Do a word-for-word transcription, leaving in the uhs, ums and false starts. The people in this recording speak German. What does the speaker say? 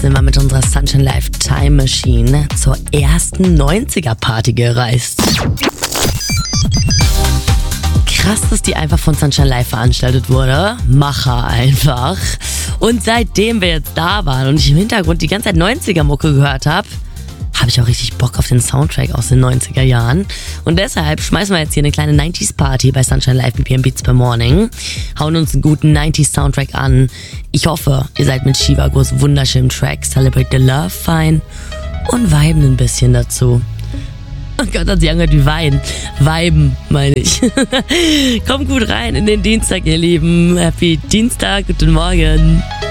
sind wir mit unserer Sunshine Live Time Machine zur ersten neunziger-Party gereist. Krass, dass die einfach von Sunshine Live veranstaltet wurde. Macher einfach. Und seitdem wir jetzt da waren und ich im Hintergrund die ganze Zeit neunziger-Mucke gehört habe, habe ich auch richtig Bock auf den Soundtrack aus den neunziger Jahren. Und deshalb schmeißen wir jetzt hier eine kleine neunziger-Party bei Sunshine Live B P M Beats per Morning. Hauen uns einen guten neunziger-Soundtrack an. Ich hoffe, ihr seid mit Chivagos wunderschönen Track Celebrate the Love fein und viben ein bisschen dazu. Oh Gott, hat sich angehört wie Wein. Viben, meine ich. Kommt gut rein in den Dienstag, ihr Lieben. Happy Dienstag, guten Morgen.